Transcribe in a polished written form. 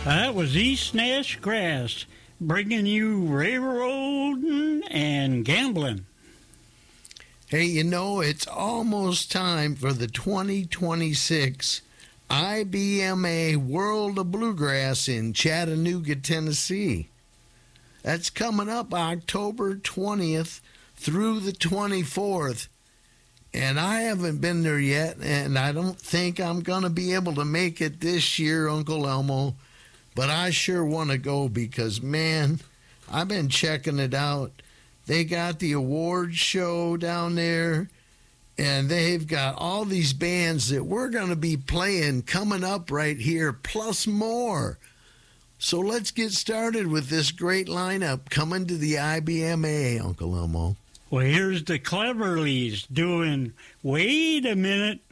That was East Nash Grass, bringing you railroading and gambling. Hey, you know, it's almost time for the 2026 IBMA World of Bluegrass in Chattanooga, Tennessee. That's coming up October 20th through the 24th. And I haven't been there yet, and I don't think I'm going to be able to make it this year, Uncle Elmo. But I sure want to go because, man, I've been checking it out. They got the awards show down there, and they've got all these bands that we're going to be playing coming up right here, plus more. So let's get started with this great lineup coming to the IBMA, Uncle Elmo. Well, here's the Cleverleys doing Wait a Minute,